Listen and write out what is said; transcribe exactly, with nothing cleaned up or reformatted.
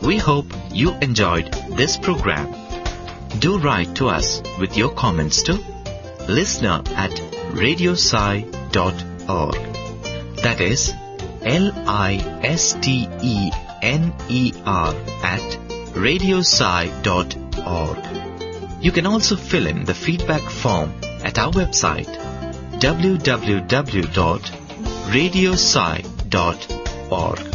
We hope you enjoyed this program. Do write to us with your comments to listener at radiosci dot org. That is L I S T E N E R at radiosci dot org. You can also fill in the feedback form at our website w w w dot radiosci dot org.